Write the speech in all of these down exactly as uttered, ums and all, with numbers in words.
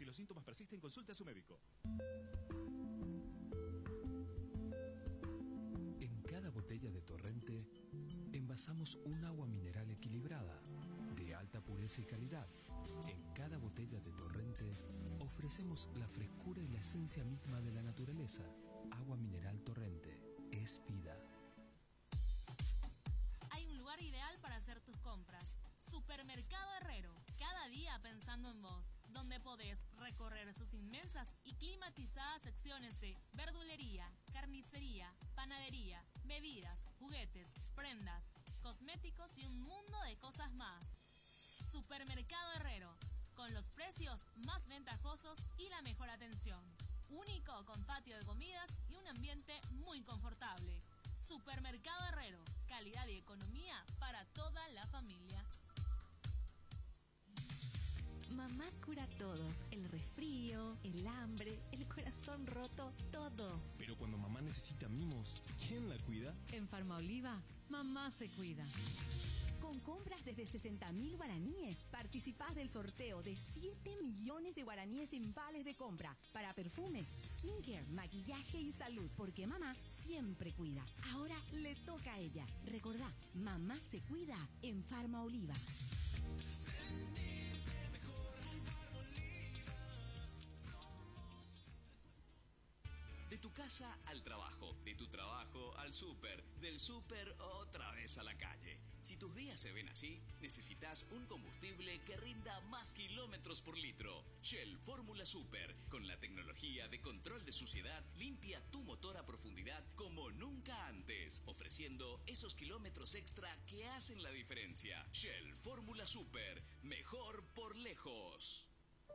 Si los síntomas persisten, consulte a su médico. En cada botella de Torrente envasamos un agua mineral equilibrada, de alta pureza y calidad. En cada botella de Torrente ofrecemos la frescura y la esencia misma de la naturaleza. Agua mineral Torrente es vida. Hay un lugar ideal para hacer tus compras. Supermercado Herrero. Cada día pensando en vos. Donde podés recorrer sus inmensas y climatizadas secciones de verdulería, carnicería, panadería, bebidas, juguetes, prendas, cosméticos y un mundo de cosas más. Supermercado Herrero. Con los precios más ventajosos y la mejor atención. Único con patio de comidas y un ambiente muy confortable. Supermercado Herrero. Calidad y economía para toda la familia. Mamá cura todo, el resfrío, el hambre, el corazón roto, todo. Pero cuando mamá necesita mimos, ¿quién la cuida? En Farmaoliva, mamá se cuida. Con compras desde sesenta mil guaraníes, participás del sorteo de siete millones de guaraníes en vales de compra para perfumes, skincare, maquillaje y salud. Porque mamá siempre cuida. Ahora le toca a ella. Recordá, mamá se cuida en Farmaoliva. De tu casa al trabajo, de tu trabajo al súper, del súper otra vez a la calle. Si tus días se ven así, necesitas un combustible que rinda más kilómetros por litro. Shell Fórmula Super, con la tecnología de control de suciedad, limpia tu motor a profundidad como nunca antes, ofreciendo esos kilómetros extra que hacen la diferencia. Shell Fórmula Super, mejor por lejos.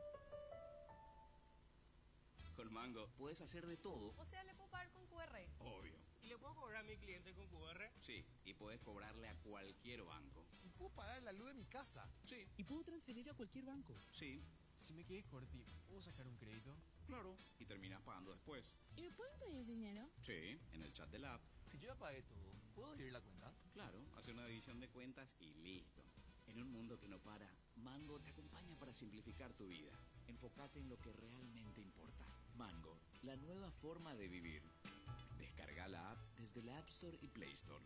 Con Mango puedes hacer de todo. O sea, ¿le puedo pagar con cu erre? Obvio. ¿Y le puedo cobrar a mi cliente con cu erre? Sí, y puedes cobrarle a cualquier banco. ¿Y puedo pagar la luz de mi casa? Sí. ¿Y puedo transferir a cualquier banco? Sí. Si me quedé corti, ¿puedo sacar un crédito? Claro. Y terminas pagando después. ¿Y me pueden pedir dinero? Sí, en el chat de la app. Si yo ya pagué todo, ¿puedo abrir la cuenta? Claro, hacer una división de cuentas y listo. En un mundo que no para, Mango te acompaña para simplificar tu vida. Enfócate en lo que realmente importa. Mango, la nueva forma de vivir. Descarga la app desde la App Store y Play Store.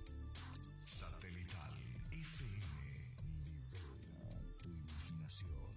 Satelital F M. Libera tu imaginación.